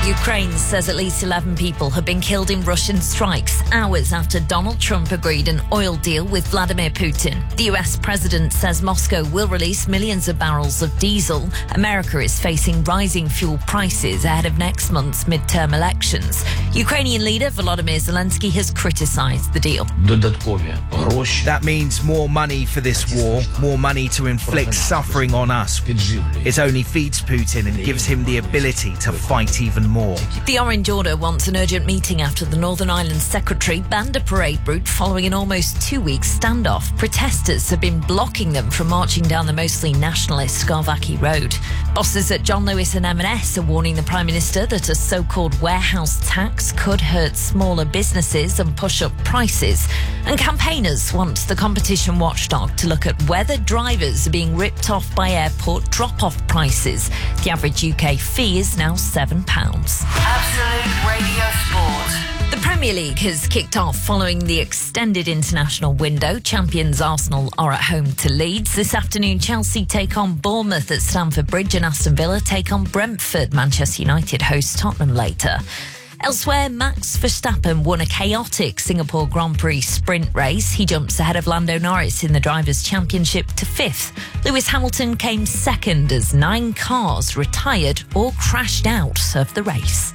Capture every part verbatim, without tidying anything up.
Ukraine says at least eleven people have been killed in Russian strikes hours after Donald Trump agreed an oil deal with Vladimir Putin. The U S president says Moscow will release millions of barrels of diesel. America is facing rising fuel prices ahead of next month's midterm elections. Ukrainian leader Volodymyr Zelensky has criticised the deal. That means more money for this war, more money to inflict suffering on us. It only feeds Putin and gives him the ability to fight even more. The Orange Order wants an urgent meeting after the Northern Ireland Secretary banned a parade route following an almost two-week standoff. Protesters have been blocking them from marching down the mostly nationalist Skarvaki Road. Bosses at John Lewis and M and S are warning the Prime Minister that a so-called warehouse tax could hurt smaller businesses and push up prices. And campaigners want the competition watchdog to look at whether drivers are being ripped off by airport drop-off prices. The average U K fee is now seven pounds. Absolute Radio Sport. The Premier League has kicked off following the extended international window. Champions Arsenal are at home to Leeds. This afternoon, Chelsea take on Bournemouth at Stamford Bridge and Aston Villa take on Brentford. Manchester United host Tottenham later. Elsewhere, Max Verstappen won a chaotic Singapore Grand Prix sprint race. He jumps ahead of Lando Norris in the Drivers' Championship to fifth. Lewis Hamilton came second as nine cars retired or crashed out of the race.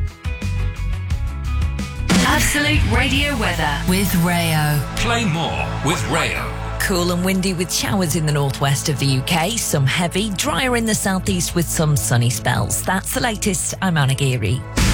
Absolute Radio weather with Rayo. Play more with Rayo. Cool and windy with showers in the northwest of the U K, some heavy, drier in the southeast with some sunny spells. That's the latest. I'm Anna Geary.